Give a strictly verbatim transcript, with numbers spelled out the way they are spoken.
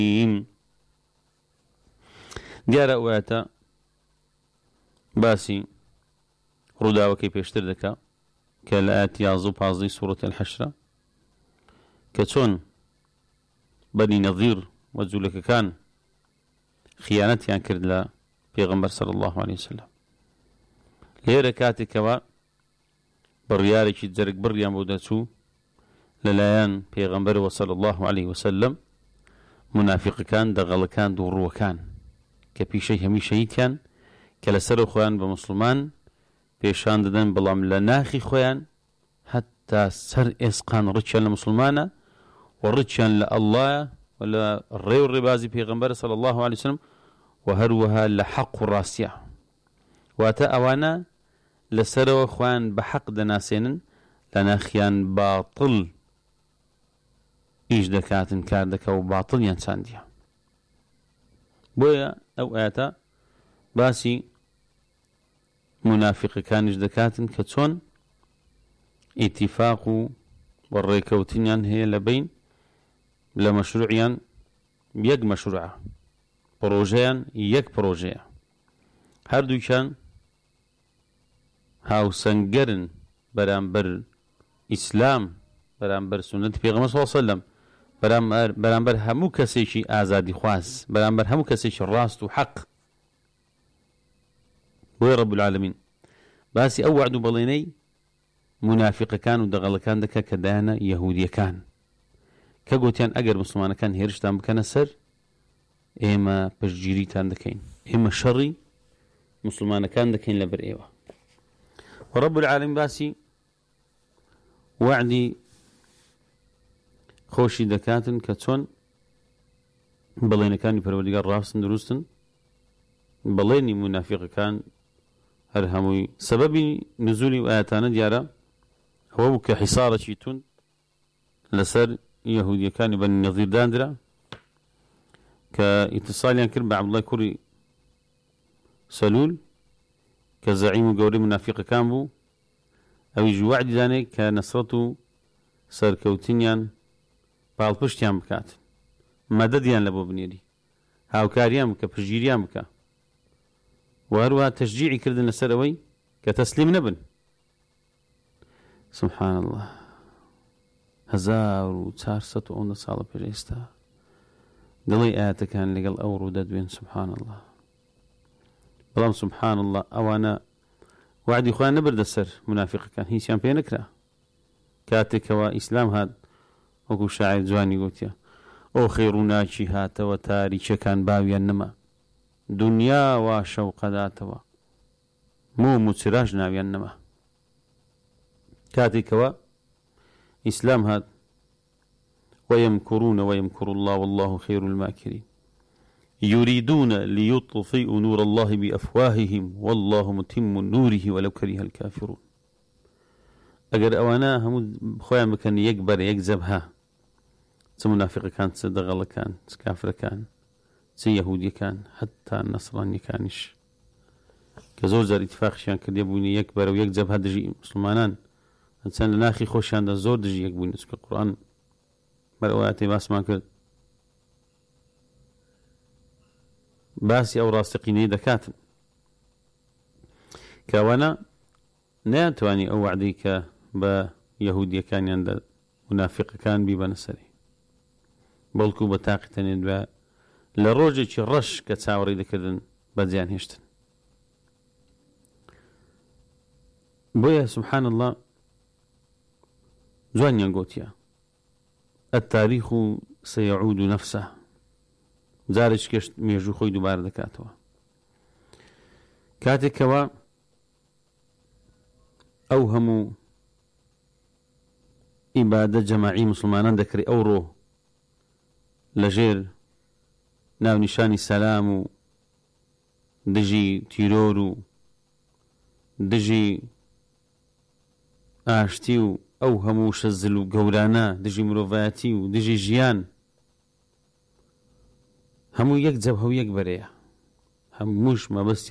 دیارە ئەوەتە باسی ڕووداوەکەی پێشتر دەکا کە لە ئاەت یازدە و پانزدەی سوورەت الحەشرە کە چۆن بەنی نەظیر و جوولەکەکان خیانەتیان کرد لە پێغەمبەر صلی الله عليه وسلم. لێرە کاتێکەوە بڕیارێکی جەرگ بڕیان بۆ دەچوو لەلایەن پێغەمبەرەوە صلی الله عليه وسلم، منافقەکان دەغەڵەکان دووڕووەکان کە پیشەی هەمی شەیدیان کە لەسەر خۆیان بە مسلمان پێشان دەدەن، بەڵام لە ناخی خۆیان هەتا سەر ئێسقان ڕچیان لە مسلمانە و ڕچیان لە ئەڵڵایە و لە ڕێ و ڕێبازی پێغەمبەر صلی الله عليه وسلم و هەروەها لە حەق و ڕاستیە. واتە ئەوانە لەسەرەوە خۆیان بە حەق دەناسێنن، لە ناخیان باتڵ ئیش دەکاتن، کار دەکە و باتڵیان چاندیە. بۆیە ئەو ئاەتە باسی منافقەکانیش دەکاتن کە چۆن ئیتیفاق و ڕێکەوتنیان هەیە لە بین لە مەشروعیان یەک مەشروعە، پرۆژەیان یەک پرۆژەیە، هەردووکیان هاوسەنگەرن بەرامبەر ئیسلام، بەرامبەر سنەتی پێغەمبەر صلی الله علیه وسلم، بەرامبەر هەموو کەسێکی ئازادی خواست، بەرامبەر هەموو کەسێکی ڕاست و حەق. بۆیە ڕەب العالەمین باسی ئەو وعد و بەڵێنەی منافقەکان و دەغەڵەکان دەکات کە دایانە یەهودیەکان کە گوتیان ئەگەر مسلمانەکان هێرشتان بکەنە سەر، ئێمە پشتگیریتان دەکەین، ئێمە شەڕی مسلمانەکان دەکەین لەبەر ئێوە. و ڕەب العالەمین باسی وعدی خۆشی دەکاتن کە چۆن بەڵێنەکانی پەروەردگار ڕاستن دروستن. بەڵێنی منافقەکان هەر هەمووی سەبەبی نزولی ئاەتانە دیارە ئەوە بوو کە حیسارەکی تون لەسەر یەهودیەکانی بەنی نەظیر دانرا کە ئیتیصالیان کرد بە عەبدوڵای کوڕی سەلول کە زەعیم و گەورەی منافقەکان بوو، ئەویش وعدی دانێ کە نەسرەت و سەرکەوتنیان پاڵپشتیان بکات، مەدەدیان لە بۆ بنێری، هاوکاریان بکە، پشتگیریان بکە، و هەروەها تەشجیعی کردن لەسەر ئەوەی کە تەسلیم نەبن. سبحان الله، هەزار و چارسەد و ئەوەندە ساڵە پێش ئێستا دڵی ئاەتەکان لەگەڵ ئەو ڕوودا دوێن. سبحان الله. بەڵام سبحان الله ئەوانە وعدی خۆیان نەبردە سەر منافقەکان، هیچیان پێ نەکرا. کاتێکەوە ئیسلام هات، وەکو شاعیر جوانی گوتیە ئەو خێڕووناچی هاتەوە تاریچەکان باویان نەما، دنیا وا شەوقەداتەوە مۆم و چراژ ناویان نەما. کاتێکەوە ئیسلام هات ويمكرون ويمكر الله والله خير الماكرين يريدون ليطفئوا نور الله بأفواههم والله متم نوره ولو كره الكافرون. ئەگەر ئەوانە هەموو خۆیان بکەن یەک بەر یەک جەبهە، چ منافقەکان، چ دەغەڵەکان، چ کافرەکان، چ یەهودیەکان، هەتا نەسڕانیەکانیش کە زۆر جار ئیتفاقیان کردێ بوونی یەک بەرەو یەک جەبهە دژی مسلمانان، چەند لە ناخی خۆشیاندا زۆر دژی یەک بوونی. چونکە قورئان بەرەو ئاەتەی باسمان کرد باسی ئەو ڕاستەقینەی دەکاتن کە ئەوانە نەیانتوانی ئەو وعدەی کە بە یەهودیەکانیاندا منافقەکان بیبەنە سەری، بەڵکو بە تاقی تەنێن بە لە ڕۆژێکی ڕەش کە چاوەڕێی دەکردن بەجیان هێشتن. بۆیە سبحان الله جوانیان گوتیە التاریخ سيعود نفسه، جارێک کەشت مێژوو خۆی دووبارە دەکاتەوە. کاتێکەوە ئەو هەموو ئیبادە جەماعی مسلمانان دەکرێت ئەوڕۆ لەژێر ناونیشانی سەلام و دژی تیرۆر و دژی ئاشتی و ئەو هەموو شەزل و گەورانە، دژی مرۆڤایەتی و دژی ژیان، هەموو یەک جەبهە و یەک بەرەیە، هەمووش مەبەستیان